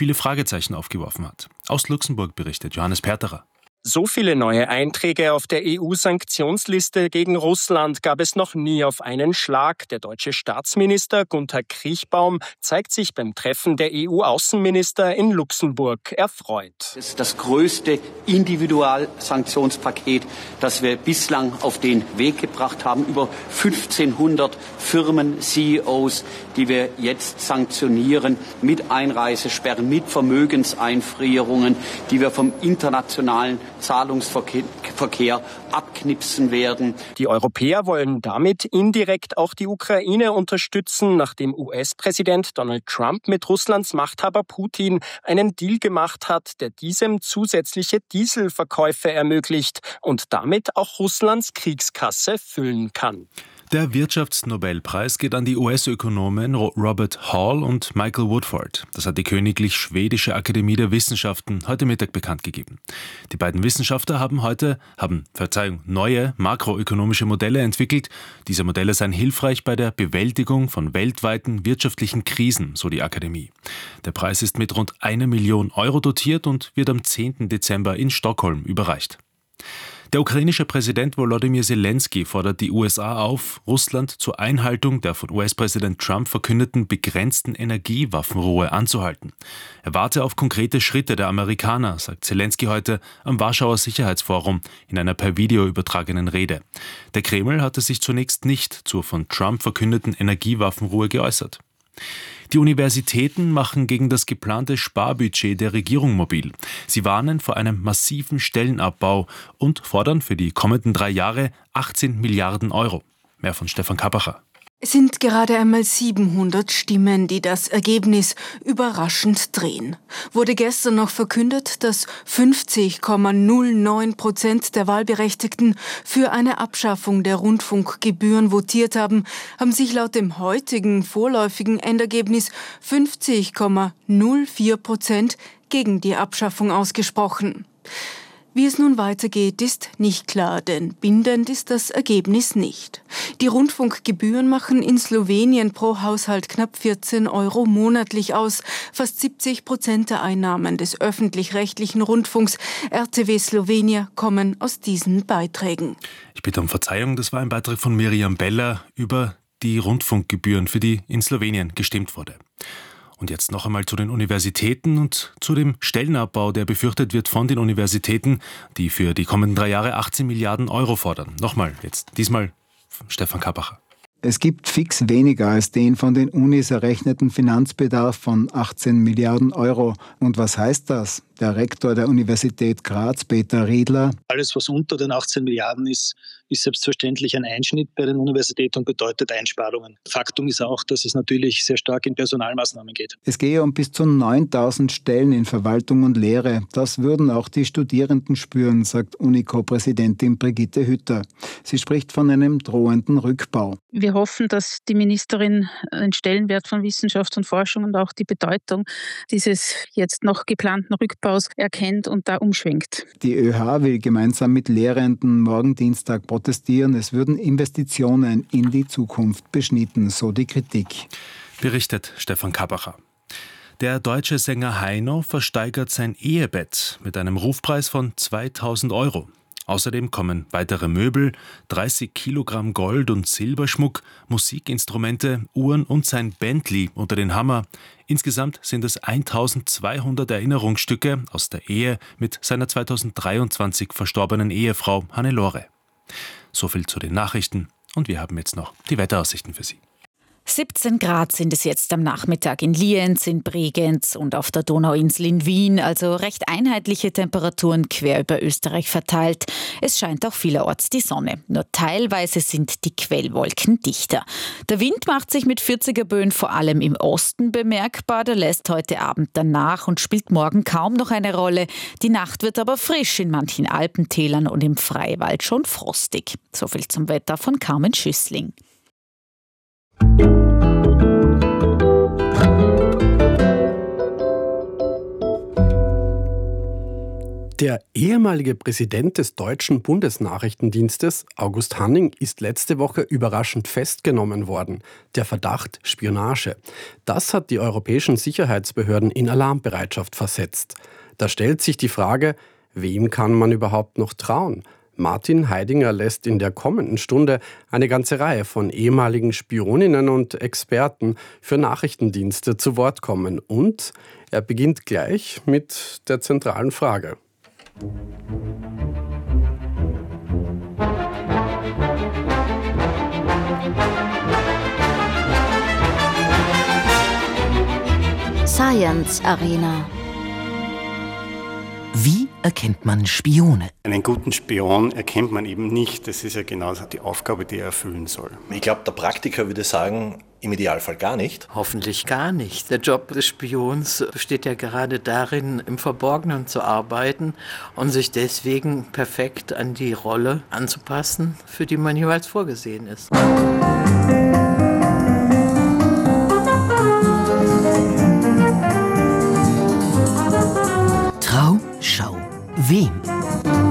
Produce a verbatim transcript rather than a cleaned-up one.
viele Fragezeichen aufgeworfen hat. Aus Luxemburg berichtet Johannes Perterer. So viele neue Einträge auf der E U-Sanktionsliste gegen Russland gab es noch nie auf einen Schlag. Der deutsche Staatsminister Gunther Kriechbaum zeigt sich beim Treffen der E U-Außenminister in Luxemburg erfreut. Das ist das größte Individualsanktionspaket, das wir bislang auf den Weg gebracht haben. Über fünfzehnhundert Firmen, C E Os, die wir jetzt sanktionieren mit Einreisesperren, mit Vermögenseinfrierungen, die wir vom internationalen Zahlungsverkehr abknipsen werden. Die Europäer wollen damit indirekt auch die Ukraine unterstützen, nachdem U S-Präsident Donald Trump mit Russlands Machthaber Putin einen Deal gemacht hat, der diesem zusätzliche Dieselverkäufe ermöglicht und damit auch Russlands Kriegskasse füllen kann. Der Wirtschaftsnobelpreis geht an die U S-Ökonomen Robert Hall und Michael Woodford. Das hat die Königlich Schwedische Akademie der Wissenschaften heute Mittag bekannt gegeben. Die beiden Wissenschaftler haben heute haben, Verzeihung, neue makroökonomische Modelle entwickelt. Diese Modelle seien hilfreich bei der Bewältigung von weltweiten wirtschaftlichen Krisen, so die Akademie. Der Preis ist mit rund einer Million Euro dotiert und wird am zehnten Dezember in Stockholm überreicht. Der ukrainische Präsident Volodymyr Zelensky fordert die U S A auf, Russland zur Einhaltung der von U S-Präsident Trump verkündeten begrenzten Energiewaffenruhe anzuhalten. Er warte auf konkrete Schritte der Amerikaner, sagt Zelensky heute am Warschauer Sicherheitsforum in einer per Video übertragenen Rede. Der Kreml hatte sich zunächst nicht zur von Trump verkündeten Energiewaffenruhe geäußert. Die Universitäten machen gegen das geplante Sparbudget der Regierung mobil. Sie warnen vor einem massiven Stellenabbau und fordern für die kommenden drei Jahre achtzehn Milliarden Euro. Mehr von Stefan Kappacher. Es sind gerade einmal siebenhundert Stimmen, die das Ergebnis überraschend drehen. Wurde gestern noch verkündet, dass fünfzig Komma null neun Prozent der Wahlberechtigten für eine Abschaffung der Rundfunkgebühren votiert haben, haben sich laut dem heutigen vorläufigen Endergebnis fünfzig Komma null vier Prozent gegen die Abschaffung ausgesprochen. Wie es nun weitergeht, ist nicht klar, denn bindend ist das Ergebnis nicht. Die Rundfunkgebühren machen in Slowenien pro Haushalt knapp vierzehn Euro monatlich aus. Fast siebzig Prozent der Einnahmen des öffentlich-rechtlichen Rundfunks R T W Slowenien kommen aus diesen Beiträgen. Ich bitte um Verzeihung, das war ein Beitrag von Miriam Beller über die Rundfunkgebühren, für die in Slowenien gestimmt wurde. Und jetzt noch einmal zu den Universitäten und zu dem Stellenabbau, der befürchtet wird von den Universitäten, die für die kommenden drei Jahre achtzehn Milliarden Euro fordern. Nochmal jetzt, diesmal Stefan Kappacher. Es gibt fix weniger als den von den Unis errechneten Finanzbedarf von achtzehn Milliarden Euro. Und was heißt das? Der Rektor der Universität Graz, Peter Riedler. Alles, was unter den achtzehn Milliarden ist, ist selbstverständlich ein Einschnitt bei den Universitäten und bedeutet Einsparungen. Faktum ist auch, dass es natürlich sehr stark in Personalmaßnahmen geht. Es gehe um bis zu neuntausend Stellen in Verwaltung und Lehre. Das würden auch die Studierenden spüren, sagt Unico-Präsidentin Brigitte Hütter. Sie spricht von einem drohenden Rückbau. Wir hoffen, dass die Ministerin den Stellenwert von Wissenschaft und Forschung und auch die Bedeutung dieses jetzt noch geplanten Rückbaus erkennt und da umschwenkt. Die ÖH will gemeinsam mit Lehrenden morgen Dienstag protestieren. Es würden Investitionen in die Zukunft beschnitten, so die Kritik. Berichtet Stefan Kappacher. Der deutsche Sänger Heino versteigert sein Ehebett mit einem Rufpreis von zweitausend Euro. Außerdem kommen weitere Möbel, dreißig Kilogramm Gold- und Silberschmuck, Musikinstrumente, Uhren und sein Bentley unter den Hammer. Insgesamt sind es eintausendzweihundert Erinnerungsstücke aus der Ehe mit seiner zweitausenddreiundzwanzig verstorbenen Ehefrau Hannelore. So viel zu den Nachrichten und wir haben jetzt noch die Wetteraussichten für Sie. siebzehn Grad sind es jetzt am Nachmittag in Lienz, in Bregenz und auf der Donauinsel in Wien, also recht einheitliche Temperaturen quer über Österreich verteilt. Es scheint auch vielerorts die Sonne, nur teilweise sind die Quellwolken dichter. Der Wind macht sich mit vierziger Böen vor allem im Osten bemerkbar, der lässt heute Abend danach und spielt morgen kaum noch eine Rolle. Die Nacht wird aber frisch, in manchen Alpentälern und im Freiwald schon frostig. Soviel zum Wetter von Carmen Schüssling. Der ehemalige Präsident des deutschen Bundesnachrichtendienstes, August Hanning, ist letzte Woche überraschend festgenommen worden. Der Verdacht Spionage. Das hat die europäischen Sicherheitsbehörden in Alarmbereitschaft versetzt. Da stellt sich die Frage, wem kann man überhaupt noch trauen? Martin Heidinger lässt in der kommenden Stunde eine ganze Reihe von ehemaligen Spioninnen und Experten für Nachrichtendienste zu Wort kommen. Und er beginnt gleich mit der zentralen Frage. Science Arena. Wie erkennt man Spione? Einen guten Spion erkennt man eben nicht. Das ist ja genau die Aufgabe, die er erfüllen soll. Ich glaube, der Praktiker würde sagen, im Idealfall gar nicht. Hoffentlich gar nicht. Der Job des Spions besteht ja gerade darin, im Verborgenen zu arbeiten und sich deswegen perfekt an die Rolle anzupassen, für die man jeweils vorgesehen ist. Trau, schau, wem?